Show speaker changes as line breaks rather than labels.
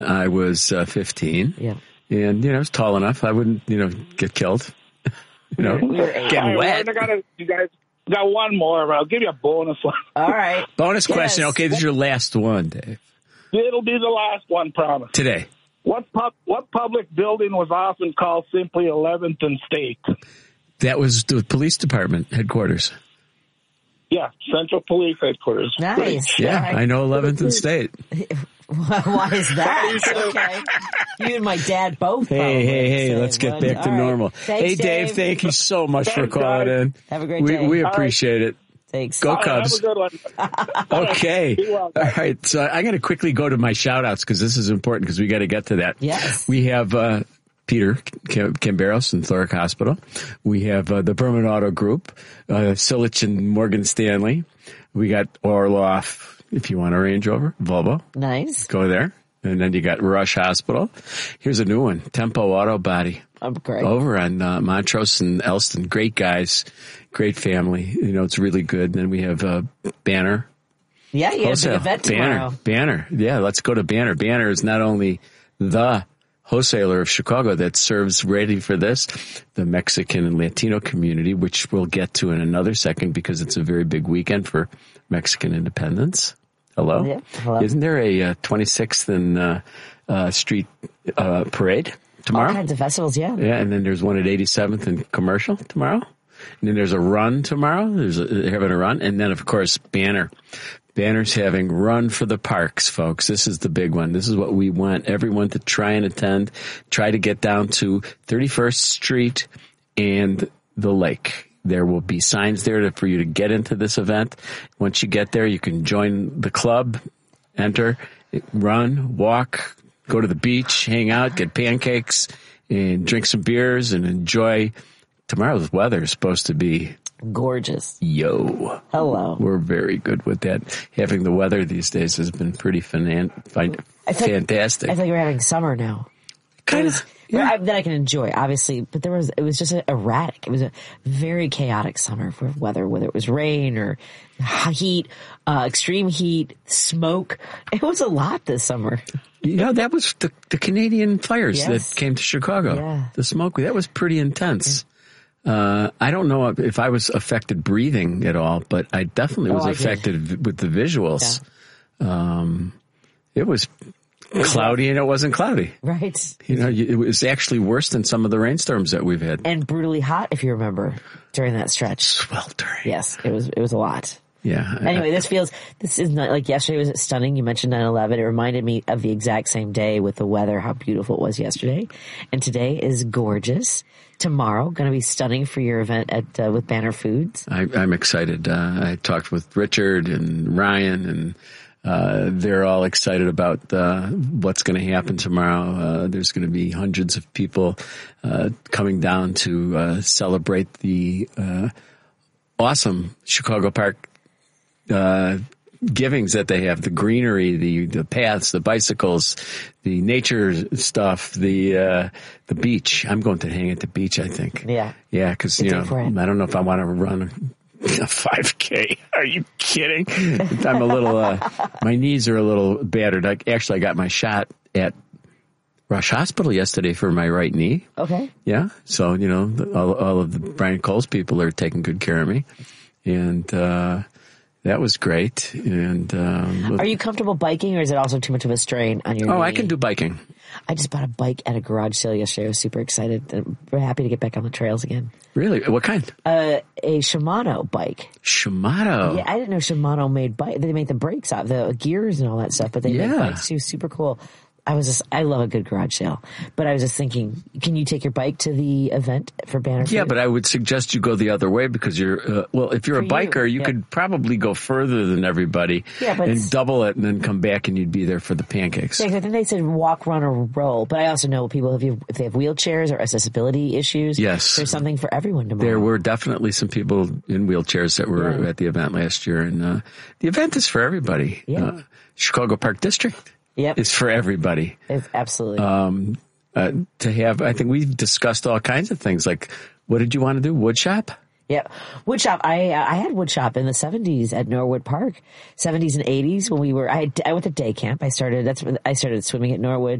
I was 15.
Yeah.
And, I was tall enough. I wouldn't, get killed. Getting wet.
You guys got one more, but I'll give you a bonus one.
All right.
Bonus question. Okay, this is your last one, Dave.
It'll be the last one, promise.
Today.
What public building was often called simply 11th and State?
That was the police department headquarters.
Yeah, Central Police Headquarters.
Nice.
Yeah, I know 11th and State.
Why is that? Okay. You and my dad both.
Hey, let's get back to normal.
Thanks,
hey, Dave, thank you so much for calling in.
Have a great day.
We appreciate it.
Thanks.
Go Cubs.
Have a good one.
Okay. All right. So I'm going to quickly go to my shout outs because this is important because we got to get to that.
Yes.
We have Peter Camberos and Thoric Hospital. We have the Berman Auto Group, Silich and Morgan Stanley. We got Orloff, if you want a Range Rover, Volvo.
Nice.
Go there. And then you got Rush Hospital. Here's a new one, Tempo Auto Body.
Oh, great.
Over on Montrose and Elston. Great guys, great family. It's really good. And then we have Banner.
Yeah, you have
Wholesale.
an event tomorrow.
Banner. Yeah, let's go to Banner. Banner is not only the wholesaler of Chicago that serves, ready for this, the Mexican and Latino community, which we'll get to in another second because it's a very big weekend for Mexican independence. Hello?
Yeah, hello.
Isn't there a 26th and Street parade tomorrow?
All kinds of festivals, yeah.
Yeah, and then there's one at 87th and Commercial tomorrow. And then there's a run tomorrow. They're having a run. And then, of course, Banner. Banner's having Run for the Parks, folks. This is the big one. This is what we want everyone to try and attend. Try to get down to 31st Street and the lake. There will be signs there for you to get into this event. Once you get there, you can join the club, enter, run, walk, go to the beach, hang out, get pancakes, and drink some beers and enjoy. Tomorrow's weather is supposed to be
gorgeous.
Yo.
Hello.
We're very good with that. Having the weather these days has been pretty fantastic.
I feel like we're having summer now.
Kind of. Yeah.
That I can enjoy, obviously, but it was just erratic. It was a very chaotic summer for weather, whether it was rain or heat, extreme heat, smoke. It was a lot this summer.
That was the Canadian fires that came to Chicago.
Yeah.
The smoke, that was pretty intense. I don't know if I was affected breathing at all, but I definitely was affected with the visuals. Yeah. It was cloudy and it wasn't cloudy.
Right.
It was actually worse than some of the rainstorms that we've had.
And brutally hot, if you remember, during that stretch.
Sweltering.
Yes, it was a lot.
Yeah.
Anyway, this is not like yesterday was stunning. You mentioned 9/11. It reminded me of the exact same day with the weather, how beautiful it was yesterday. And today is gorgeous. Tomorrow, going to be stunning for your event with Banner Foods.
I'm excited. I talked with Richard and Ryan and they're all excited about what's going to happen tomorrow. There's going to be hundreds of people coming down to celebrate the awesome Chicago Park givings that they have, the greenery, the paths, the bicycles, the nature stuff, the beach. I'm going to hang at the beach, I think.
Yeah.
Yeah, because, I don't know if I want to run a 5K. Are you kidding? I'm a little, my knees are a little battered. I got my shot at Rush Hospital yesterday for my right knee.
Okay.
Yeah. So, all of the Brian Cole's people are taking good care of me. And, that was great. And
are you comfortable biking, or is it also too much of a strain on your knee?
I can do biking.
I just bought a bike at a garage sale yesterday. I was super excited. I'm very happy to get back on the trails again.
Really? What kind?
A Shimano bike.
Shimano?
Yeah, I didn't know Shimano made bike. They made the brakes out, the gears and all that stuff, but they made bikes too. Super cool. I love a good garage sale, but I was just thinking, can you take your bike to the event for Banner Food?
Yeah, but I would suggest you go the other way because you're, if you're a biker, you could probably go further than everybody and double it and then come back and you'd be there for the pancakes.
Yeah, I think they said walk, run, or roll, but I also know people, if they have wheelchairs or accessibility issues, there's something for everyone tomorrow.
There were definitely some people in wheelchairs that were at the event last year, and the event is for everybody.
Yeah.
Chicago Park District.
Yep.
It's for everybody.
It's absolutely.
I think we've discussed all kinds of things. Like, what did you want to do? Wood shop?
Yep. Woodshop. I had woodshop in the 70s at Norwood Park. 70s and 80s when I went to day camp. That's when I started swimming at Norwood.